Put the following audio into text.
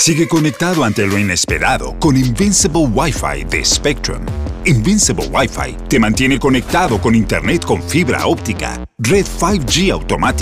Sigue conectado ante lo inesperado con Invincible Wi-Fi de Spectrum. Invincible Wi-Fi te mantiene conectado con Internet con fibra óptica, red 5G automática